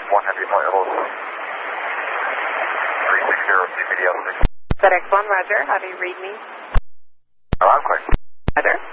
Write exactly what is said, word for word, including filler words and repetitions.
one Heavy Flight level three six zero C P D L six. FedEx one, roger. How do you read me? Oh, I'm clear. Roger.